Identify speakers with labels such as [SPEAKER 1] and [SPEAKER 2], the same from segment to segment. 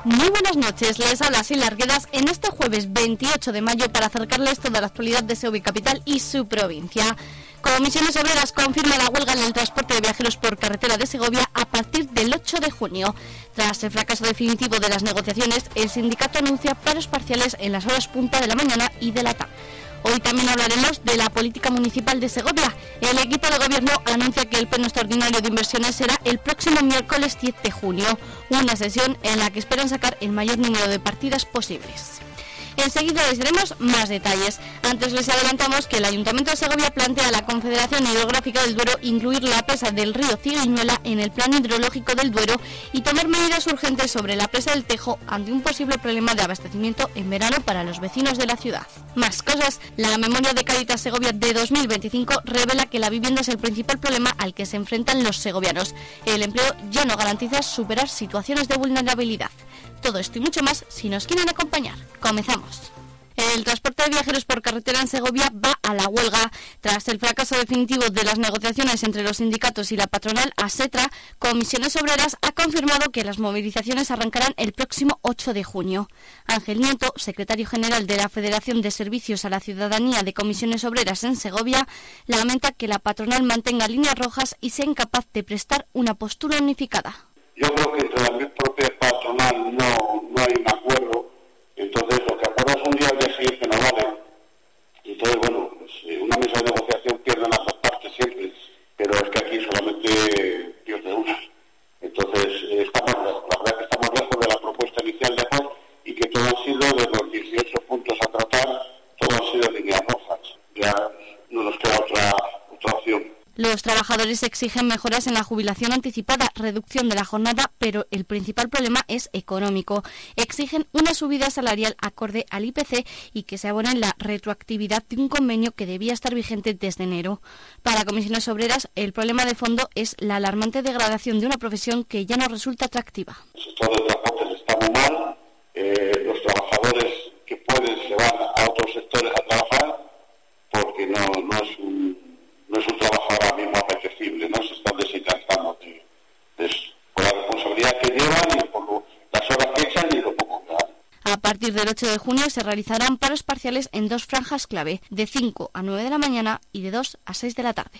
[SPEAKER 1] Muy buenas noches, les habla Silvia Arguedas en este jueves 28 de mayo para acercarles toda la actualidad de Segovia Capital y su provincia. Comisiones Obreras confirma la huelga en el transporte de viajeros por carretera de Segovia a partir del 8 de junio. Tras el fracaso definitivo de las negociaciones, el sindicato anuncia paros parciales en las horas punta de la mañana y de la tarde. Hoy también hablaremos de la política municipal de Segovia. El equipo de gobierno anuncia que el pleno extraordinario de inversiones será el próximo miércoles 10 de junio, una sesión en la que esperan sacar el mayor número de partidas posibles. Enseguida les daremos más detalles. Antes les adelantamos que el Ayuntamiento de Segovia plantea a la Confederación Hidrográfica del Duero incluir la presa del río Cigüeñuela en el plan hidrológico del Duero y tomar medidas urgentes sobre la presa del Tejo ante un posible problema de abastecimiento en verano para los vecinos de la ciudad. Más cosas, la memoria de Cáritas Segovia de 2025 revela que la vivienda es el principal problema al que se enfrentan los segovianos. El empleo ya no garantiza superar situaciones de vulnerabilidad. Todo esto y mucho más si nos quieren acompañar. Comenzamos. El transporte de viajeros por carretera en Segovia va a la huelga. Tras el fracaso definitivo de las negociaciones entre los sindicatos y la patronal ASETRA, Comisiones Obreras ha confirmado que las movilizaciones arrancarán el próximo 8 de junio. Ángel Nieto, secretario general de la Federación de Servicios a la Ciudadanía de Comisiones Obreras en Segovia, lamenta que la patronal mantenga líneas rojas y sea incapaz de prestar una postura unificada.
[SPEAKER 2] Yo creo que entre la propia patronal no hay un acuerdo, entonces lo que acuerdas un día al día siguiente no vale. Entonces, bueno, pues una mesa de negociación pierden las dos partes siempre, pero es que aquí solamente Dios de una. Entonces, la verdad que estamos lejos de la propuesta inicial de Vox y que todo ha sido de los 18 puntos a tratar, todo ha sido líneas rojas. Ya no nos queda otra opción.
[SPEAKER 1] Los trabajadores exigen mejoras en la jubilación anticipada, reducción de la jornada, pero el principal problema es económico. Exigen una subida salarial acorde al IPC y que se abone la retroactividad de un convenio que debía estar vigente desde enero. Para Comisiones Obreras, el problema de fondo es la alarmante degradación de una profesión que ya no resulta atractiva.
[SPEAKER 2] El sector de transportes está muy mal, los trabajadores que pueden se van a otros sectores a trabajar porque no es un trabajo ahora mismo apetecible, no se están desencantando por la responsabilidad que llevan y por las horas que echan y lo poco que dan.
[SPEAKER 1] A partir del 8 de junio se realizarán paros parciales en dos franjas clave, de 5 a 9 de la mañana y de 2 a 6 de la tarde.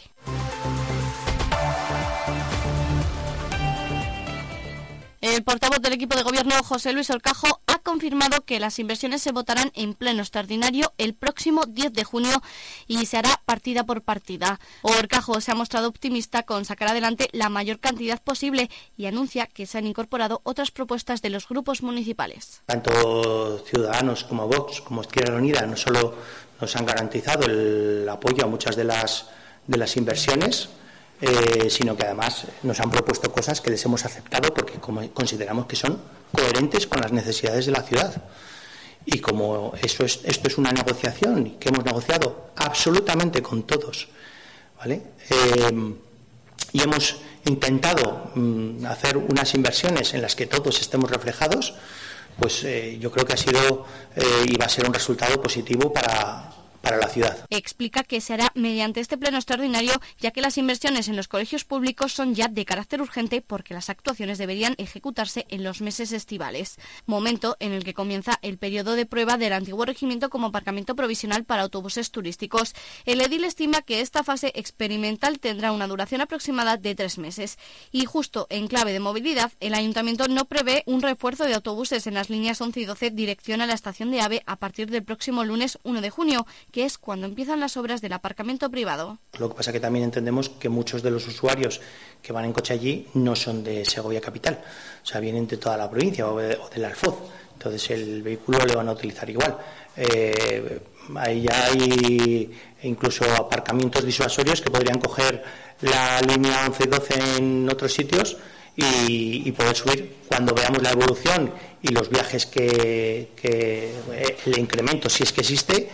[SPEAKER 1] El portavoz del equipo de gobierno, José Luis Orcajo, ha confirmado que las inversiones se votarán en pleno extraordinario el próximo 10 de junio y se hará partida por partida. Orcajo se ha mostrado optimista con sacar adelante la mayor cantidad posible y anuncia que se han incorporado otras propuestas de los grupos municipales.
[SPEAKER 3] Tanto Ciudadanos como Vox como Izquierda Unida no solo nos han garantizado el apoyo a muchas de las inversiones, sino que además nos han propuesto cosas que les hemos aceptado porque consideramos que son coherentes con las necesidades de la ciudad. Y como esto es una negociación que hemos negociado absolutamente con todos, ¿vale? Y hemos intentado hacer unas inversiones en las que todos estemos reflejados, pues yo creo que ha sido y va a ser un resultado positivo para la ciudad.
[SPEAKER 1] Explica que se hará mediante este pleno extraordinario, ya que las inversiones en los colegios públicos son ya de carácter urgente porque las actuaciones deberían ejecutarse en los meses estivales, momento en el que comienza el periodo de prueba del antiguo regimiento como aparcamiento provisional para autobuses turísticos. El edil estima que esta fase experimental tendrá una duración aproximada de 3 meses. Y justo en clave de movilidad, el ayuntamiento no prevé un refuerzo de autobuses en las líneas 11 y 12 dirección a la estación de AVE a partir del próximo lunes 1 de junio, que es cuando empiezan las obras del aparcamiento privado.
[SPEAKER 3] Lo que pasa es que también entendemos que muchos de los usuarios que van en coche allí no son de Segovia Capital, o sea, vienen de toda la provincia o del Alfoz, entonces el vehículo le van a utilizar igual. Ahí ya hay incluso aparcamientos disuasorios que podrían coger la línea 11 y 12 en otros sitios y poder subir cuando veamos la evolución y los viajes que el incremento, si es que existe,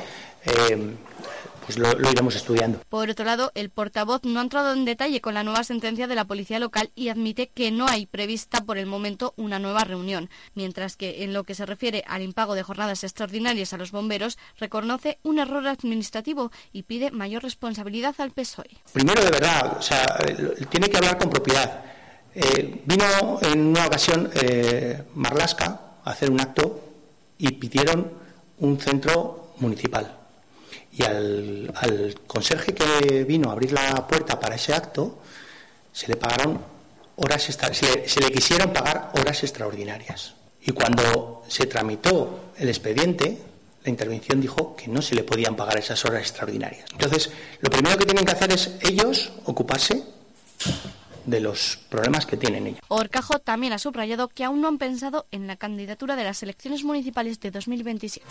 [SPEAKER 3] pues lo iremos estudiando.
[SPEAKER 1] Por otro lado, el portavoz no ha entrado en detalle con la nueva sentencia de la policía local y admite que no hay prevista por el momento una nueva reunión, mientras que en lo que se refiere al impago de jornadas extraordinarias a los bomberos, reconoce un error administrativo y pide mayor responsabilidad al PSOE.
[SPEAKER 3] Primero, de verdad, o sea, tiene que hablar con propiedad. Vino en una ocasión Marlaska hacer un acto y pidieron un centro municipal. Y al conserje que vino a abrir la puerta para ese acto, se le pagaron se le quisieron pagar horas extraordinarias. Y cuando se tramitó el expediente, la intervención dijo que no se le podían pagar esas horas extraordinarias. Entonces, lo primero que tienen que hacer es ellos ocuparse de los problemas que tienen ellos.
[SPEAKER 1] Horcajo también ha subrayado que aún no han pensado en la candidatura de las elecciones municipales de 2027.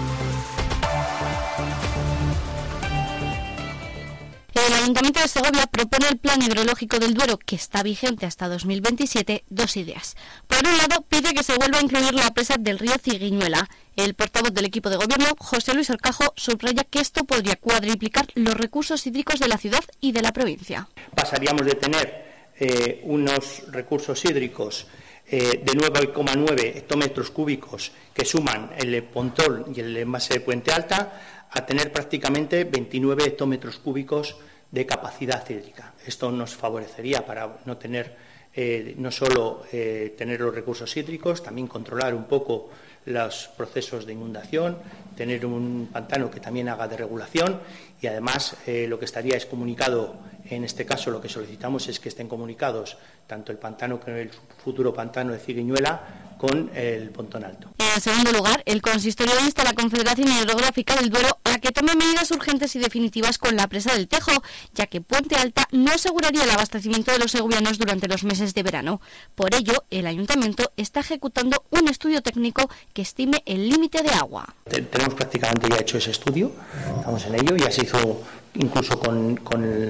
[SPEAKER 1] El Ayuntamiento de Segovia propone el Plan Hidrológico del Duero, que está vigente hasta 2027, dos ideas. Por un lado, pide que se vuelva a incluir la presa del río Ciguiñuela. El portavoz del equipo de gobierno, José Luis Horcajo, subraya que esto podría cuadriplicar los recursos hídricos de la ciudad y de la provincia.
[SPEAKER 3] Pasaríamos de tener unos recursos hídricos de 9,9 hectómetros cúbicos que suman el Pontón y el embalse de Puente Alta a tener prácticamente 29 hectómetros cúbicos de capacidad hídrica. Esto nos favorecería para no tener, no solo tener los recursos hídricos, también controlar un poco los procesos de inundación, tener un pantano que también haga de regulación y además lo que estaría es comunicado, en este caso lo que solicitamos es que estén comunicados tanto el pantano como el futuro pantano de Ciguiñuela con el Pontón Alto.
[SPEAKER 1] En segundo lugar, el consistorio insta a la Confederación Hidrográfica del Duero a que tome medidas urgentes y definitivas con la presa del Tejo, ya que Puente Alta no aseguraría el abastecimiento de los segovianos durante los meses de verano. Por ello, el Ayuntamiento está ejecutando un estudio técnico que estime el límite de agua.
[SPEAKER 3] Tenemos prácticamente ya hecho ese estudio, estamos en ello, ya se hizo incluso con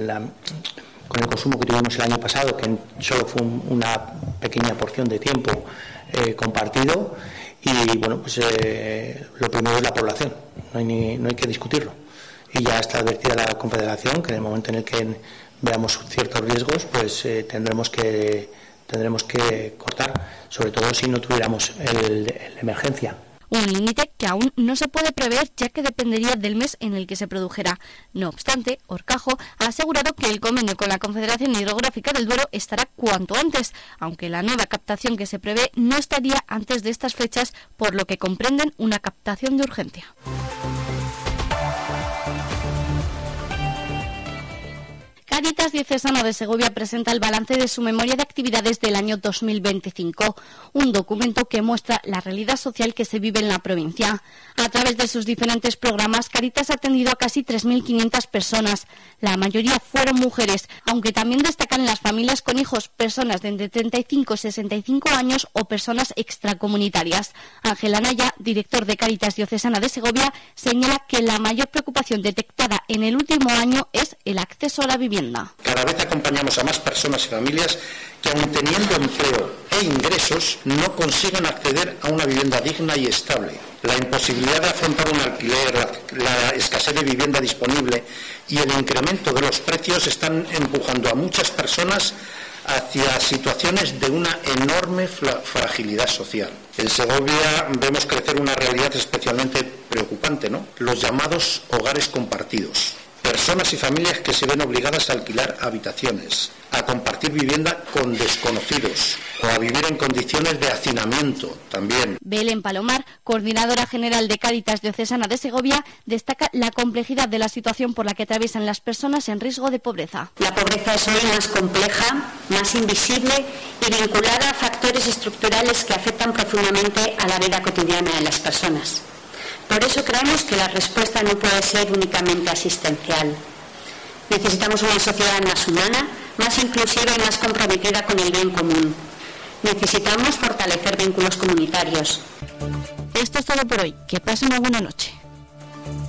[SPEAKER 3] el consumo que tuvimos el año pasado, que solo fue una pequeña porción de tiempo compartido. Y bueno, pues lo primero es la población, no hay que discutirlo. Y ya está advertida la Confederación que en el momento en el que veamos ciertos riesgos, pues tendremos que cortar, sobre todo si no tuviéramos el emergencia.
[SPEAKER 1] Un límite que aún no se puede prever, ya que dependería del mes en el que se produjera. No obstante, Horcajo ha asegurado que el convenio con la Confederación Hidrográfica del Duero estará cuanto antes, aunque la nueva captación que se prevé no estaría antes de estas fechas, por lo que comprenden una captación de urgencia. Cáritas Diocesana de Segovia presenta el balance de su memoria de actividades del año 2025, un documento que muestra la realidad social que se vive en la provincia. A través de sus diferentes programas, Cáritas ha atendido a casi 3.500 personas. La mayoría fueron mujeres, aunque también destacan las familias con hijos, personas de entre 35 y 65 años o personas extracomunitarias. Ángel Anaya, director de Cáritas Diocesana de Segovia, señala que la mayor preocupación detectada en el último año es el acceso a la vivienda.
[SPEAKER 4] Cada vez acompañamos a más personas y familias que, aun teniendo empleo e ingresos, no consiguen acceder a una vivienda digna y estable. La imposibilidad de afrontar un alquiler, la escasez de vivienda disponible y el incremento de los precios están empujando a muchas personas hacia situaciones de una enorme fragilidad social. En Segovia vemos crecer una realidad especialmente preocupante, ¿no? Los llamados hogares compartidos. Personas y familias que se ven obligadas a alquilar habitaciones, a compartir vivienda con desconocidos o a vivir en condiciones de hacinamiento también.
[SPEAKER 1] Belén Palomar, coordinadora general de Cáritas Diocesana de Segovia, destaca la complejidad de la situación por la que atraviesan las personas en riesgo de pobreza.
[SPEAKER 5] La pobreza es hoy más compleja, más invisible y vinculada a factores estructurales que afectan profundamente a la vida cotidiana de las personas. Por eso creemos que la respuesta no puede ser únicamente asistencial. Necesitamos una sociedad más humana, más inclusiva y más comprometida con el bien común. Necesitamos fortalecer vínculos comunitarios.
[SPEAKER 1] Esto es todo por hoy. Que pasen una buena noche.